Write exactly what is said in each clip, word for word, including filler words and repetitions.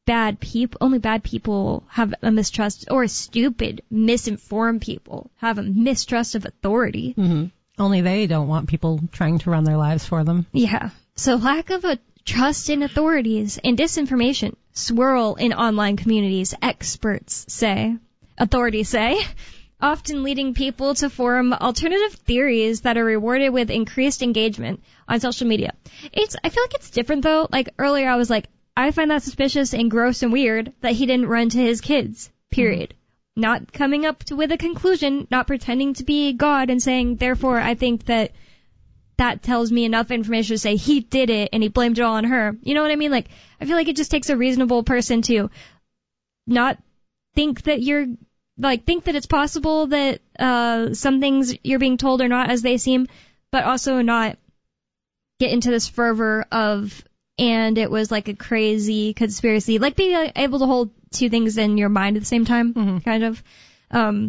bad people, only bad people have a mistrust, or stupid, misinformed people have a mistrust of authority. Mm-hmm. Only they don't want people trying to run their lives for them. Yeah. So lack of a trust in authorities and disinformation swirl in online communities, experts say, authorities say, often leading people to form alternative theories that are rewarded with increased engagement on social media. It's, I feel like it's different though. Like earlier I was like, I find that suspicious and gross and weird that he didn't run to his kids, period. Mm-hmm. Not coming up to, with a conclusion, not pretending to be God and saying, therefore, I think that that tells me enough information to say he did it and he blamed it all on her. You know what I mean? Like, I feel like it just takes a reasonable person to not think that you're, like, think that it's possible that uh some things you're being told are not as they seem, but also not get into this fervor of, and it was like a crazy conspiracy, like being able to hold two things in your mind at the same time, mm-hmm. kind of. Um,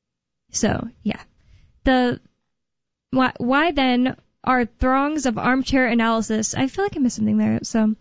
so, yeah. The, why, why then are throngs of armchair analysis, I feel like I missed something there, so,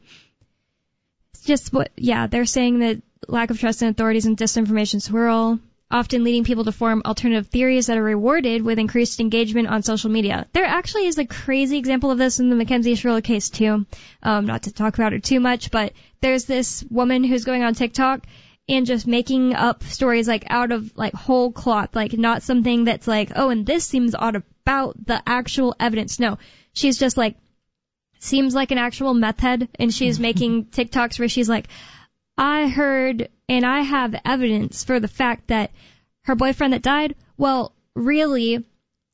it's just what, yeah, they're saying that lack of trust in authorities and disinformation swirl, often leading people to form alternative theories that are rewarded with increased engagement on social media. There actually is a crazy example of this in the Mackenzie Shirley case, too. Um, not to talk about it too much, but there's this woman who's going on TikTok and just making up stories, like, out of, like, whole cloth, like, not something that's like, oh, and this seems odd about the actual evidence. No, she's just, like, seems like an actual meth head, and she's making TikToks where she's like, I heard and I have evidence for the fact that her boyfriend that died, well, really,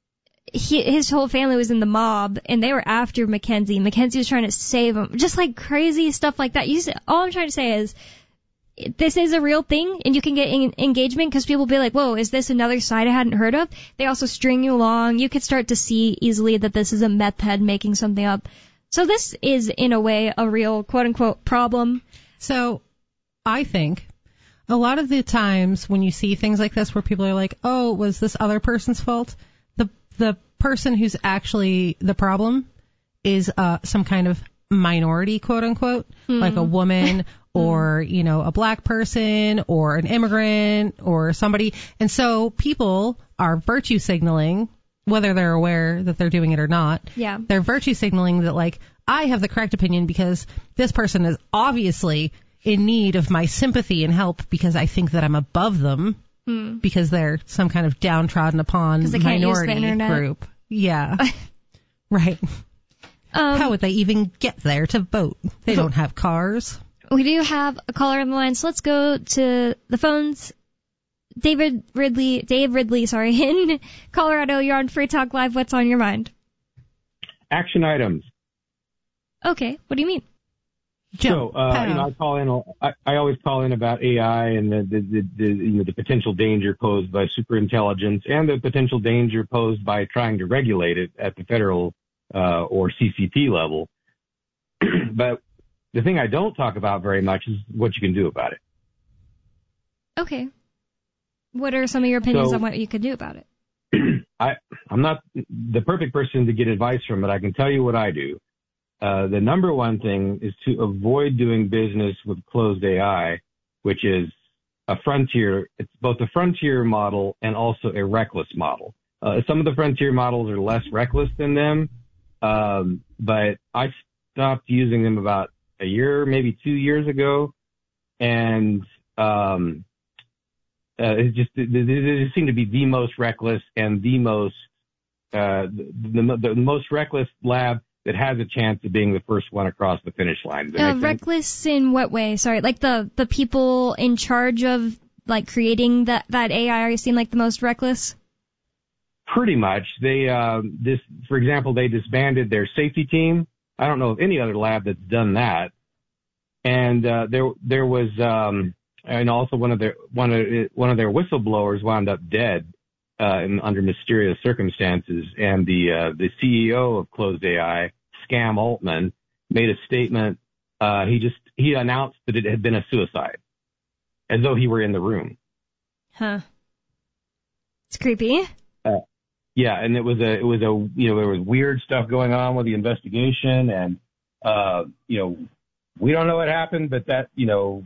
he, his whole family was in the mob, and they were after Mackenzie. Mackenzie was trying to save him. Just, like, crazy stuff like that. You see, all I'm trying to say is, this is a real thing, and you can get in, engagement because people will be like, whoa, is this another side I hadn't heard of? They also string you along. You could start to see easily that this is a meth head making something up. So this is, in a way, a real, quote-unquote, problem. So I think a lot of the times when you see things like this where people are like, oh, was this other person's fault? The the person who's actually the problem is uh, some kind of minority, quote unquote, mm. like a woman or, you know, a black person or an immigrant or somebody. And so people are virtue signaling, whether they're aware that they're doing it or not. Yeah. They're virtue signaling that, like, I have the correct opinion because this person is obviously in need of my sympathy and help because I think that I'm above them hmm. because they're some kind of downtrodden upon minority group. Yeah. Right. Um, How would they even get there to vote? They don't have cars. We do have a caller on the line, so let's go to the phones. David Ridley, Dave Ridley, sorry, in Colorado. You're on Free Talk Live. What's on your mind? Action items. Okay. What do you mean? So, uh, you know, I call in, I, I always call in about A I and the, the, the, the, you know, the potential danger posed by superintelligence and the potential danger posed by trying to regulate it at the federal, uh, or C C P level. But the thing I don't talk about very much is what you can do about it. Okay. What are some of your opinions so, on what you could do about it? I, I'm not the perfect person to get advice from, but I can tell you what I do. Uh, the number one thing is to avoid doing business with closed A I, which is a frontier. It's both a frontier model and also a reckless model. Uh, some of the frontier models are less reckless than them, um, but I stopped using them about a year, maybe two years ago, and um, uh, it just they, they seem to be the most reckless and the most uh, the, the, the most reckless lab that has a chance of being the first one across the finish line. Uh, reckless in what way? Sorry, like the, the people in charge of like creating that, that A I seem like the most reckless? Pretty much. They, uh, this, for example, they disbanded their safety team. I don't know of any other lab that's done that. And, uh, there, there was, um, and also one of their, one of, one of their whistleblowers wound up dead. Uh, in, under mysterious circumstances, and the uh, the C E O of Closed A I, Scam Altman, made a statement. Uh, he just he announced that it had been a suicide, as though he were in the room. Huh? It's creepy. Uh, yeah, and it was a it was a you know there was weird stuff going on with the investigation, and uh, you know we don't know what happened, but that you know